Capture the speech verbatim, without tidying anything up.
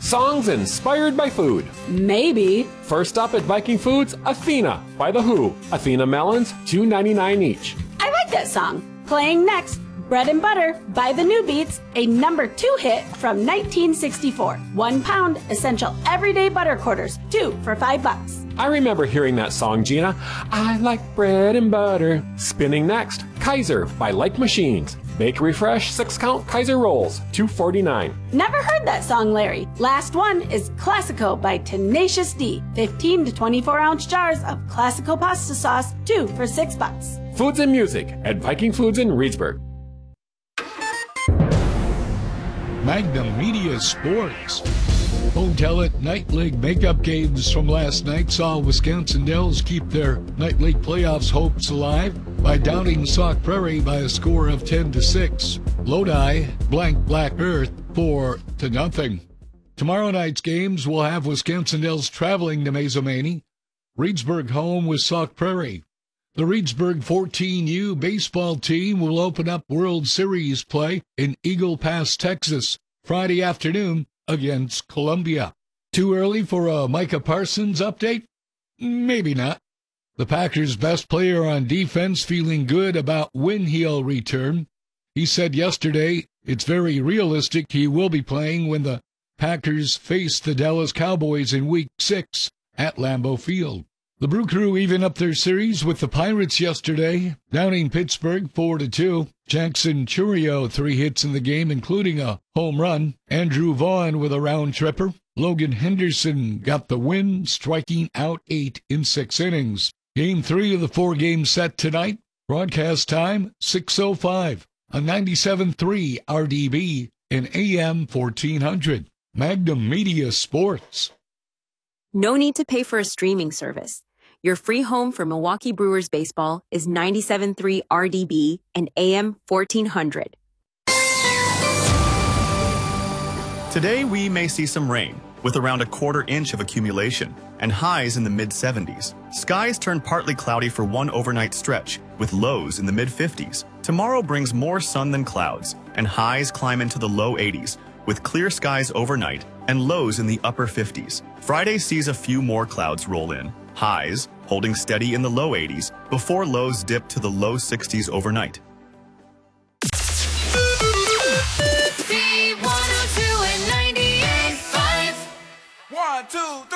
Songs inspired by food. Maybe. First up at Viking Foods, Athena by The Who. Athena melons, two ninety-nine each. I like that song. Playing next, Bread and Butter by the New Beats, a number two hit from nineteen sixty-four. One pound essential everyday butter quarters, two for five bucks. I remember hearing that song, Gina. I like bread and butter. Spinning next, Kaiser by Like Machines. Bakery Fresh six count Kaiser rolls, two forty-nine. Never heard that song, Larry. Last one is Classico by Tenacious D. fifteen to twenty-four ounce jars of Classico pasta sauce, two for six bucks. Foods and music at Viking Foods in Reedsburg. Magnum Media Sports. Hotel at Night League makeup games from last night saw Wisconsin Dells keep their Night League playoffs hopes alive by downing Sauk Prairie by a score of ten to six. Lodi blanked Black Earth four to nothing. Tomorrow night's games will have Wisconsin Dells traveling to Mazomanie, Reedsburg home with Sauk Prairie. The Reedsburg fourteen U baseball team will open up World Series play in Eagle Pass, Texas, Friday afternoon against Columbia. Too early for a Micah Parsons update? Maybe not. The Packers' best player on defense feeling good about when he'll return. He said yesterday it's very realistic he will be playing when the Packers face the Dallas Cowboys in Week six at Lambeau Field. The Brew Crew even up their series with the Pirates yesterday, downing Pittsburgh four to two. Jackson Churio three hits in the game, including a home run. Andrew Vaughn with a round tripper. Logan Henderson got the win, striking out eight in six innings. Game three of the four-game set tonight. Broadcast time six oh five on ninety-seven point three R D B and A M fourteen hundred. Magnum Media Sports. No need to pay for a streaming service. Your free home for Milwaukee Brewers baseball is ninety-seven point three R D B and A M fourteen hundred. Today, we may see some rain, with around a quarter inch of accumulation, and highs in the mid seventies. Skies turn partly cloudy for one overnight stretch, with lows in the mid fifties. Tomorrow brings more sun than clouds, and highs climb into the low eighties, with clear skies overnight and lows in the upper fifties. Friday sees a few more clouds roll in. Highs holding steady in the low eighties before lows dip to the low sixties overnight. B one oh two and ninety-eight point five. One, two, three.